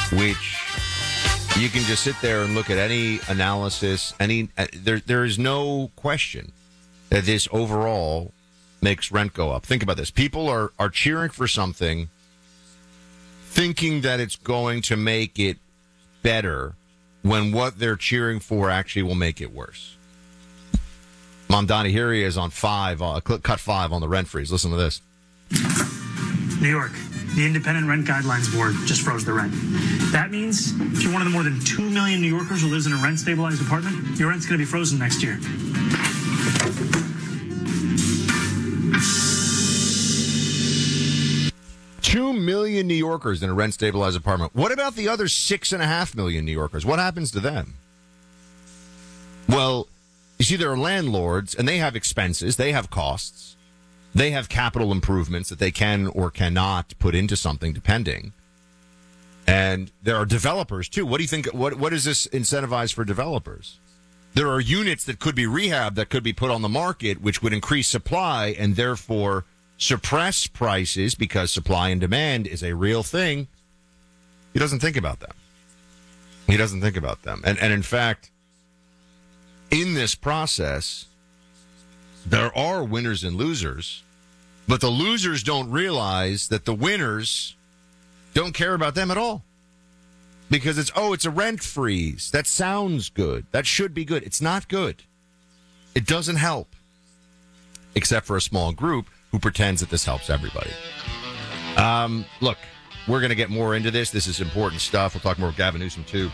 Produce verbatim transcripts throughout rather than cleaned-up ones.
which you can just sit there and look at any analysis. Any uh, there, there is no question that this overall makes rent go up. Think about this. People are, are cheering for something, thinking that it's going to make it better when what they're cheering for actually will make it worse. Mom Donnie, here he is on five, uh, cut five on the rent freeze. Listen to this. New York, the Independent Rent Guidelines Board just froze the rent. That means if you're one of the more than two million New Yorkers who lives in a rent-stabilized apartment, your rent's going to be frozen next year. Two million New Yorkers in a rent-stabilized apartment. What about the other six and a half million New Yorkers? What happens to them? Well, you see, there are landlords, and they have expenses. They have costs. They have capital improvements that they can or cannot put into something, depending. And there are developers, too. What do you think? What What is this incentivize for developers? There are units that could be rehabbed, that could be put on the market, which would increase supply and therefore suppress prices because supply and demand is a real thing. He doesn't think about them. He doesn't think about them. And, and in fact, in this process, there are winners and losers, but the losers don't realize that the winners don't care about them at all. Because it's, oh, it's a rent freeze. That sounds good. That should be good. It's not good. It doesn't help, except for a small group who pretends that this helps everybody. Um, look, we're going to get more into this. This is important stuff. We'll talk more with Gavin Newsom, too.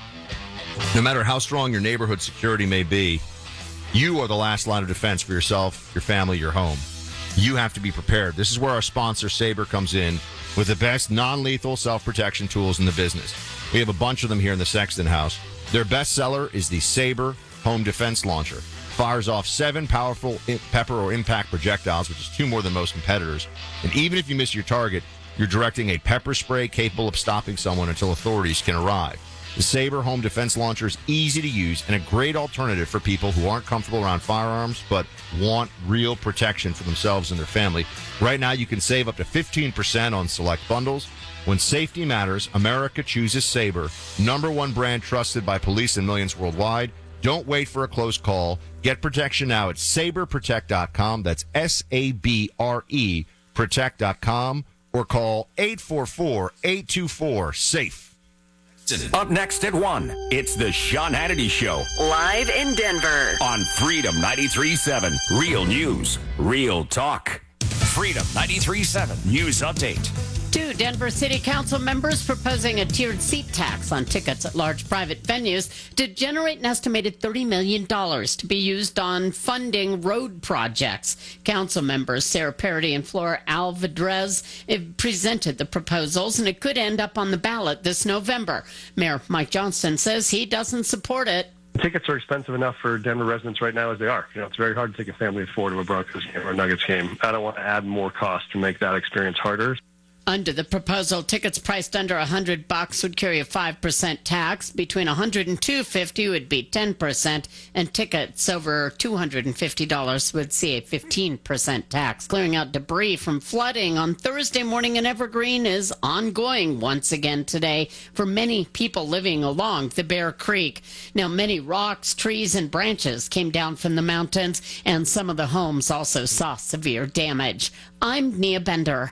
No matter how strong your neighborhood security may be, you are the last line of defense for yourself, your family, your home. You have to be prepared. This is where our sponsor, Sabre, comes in with the best non-lethal self-protection tools in the business. We have a bunch of them here in the Sexton house. Their best seller is the Sabre Home Defense Launcher. Fires off seven powerful pepper or impact projectiles, which is two more than most competitors. And even if you miss your target, you're directing a pepper spray capable of stopping someone until authorities can arrive. The Sabre Home Defense Launcher is easy to use and a great alternative for people who aren't comfortable around firearms but want real protection for themselves and their family. Right now, you can save up to fifteen percent on select bundles. When safety matters, America chooses Sabre, number one brand trusted by police and millions worldwide. Don't wait for a close call. Get protection now at sabre protect dot com. That's S A B R E protect dot com or call eight four four, eight two four, SAFE. Up next at one, it's the Sean Hannity Show. Live in Denver. On Freedom ninety-three point seven. Real news, real talk. Freedom ninety-three point seven News Update. Two Denver City Council members proposing a tiered seat tax on tickets at large private venues to generate an estimated thirty million dollars to be used on funding road projects. Council members Sarah Parody and Flora Alvarez presented the proposals, and it could end up on the ballot this November. Mayor Mike Johnston says he doesn't support it. Tickets are expensive enough for Denver residents right now as they are. You know, it's very hard to take a family of four to a Broncos game or a Nuggets game. I don't want to add more cost to make that experience harder. Under the proposal, tickets priced under one hundred bucks would carry a five percent tax. Between one hundred and two hundred fifty would be ten percent, and tickets over two hundred fifty dollars would see a fifteen percent tax. Clearing out debris from flooding on Thursday morning in Evergreen is ongoing once again today for many people living along the Bear Creek. Now, many rocks, trees, and branches came down from the mountains, and some of the homes also saw severe damage. I'm Nia Bender.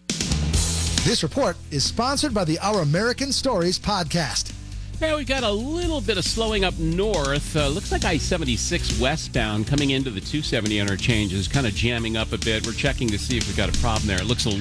This report is sponsored by the Our American Stories podcast. Yeah, we got a little bit of slowing up north. Uh, looks like I seventy-six westbound coming into the two seventy interchange is kind of jamming up a bit. We're checking to see if we've got a problem there. It looks a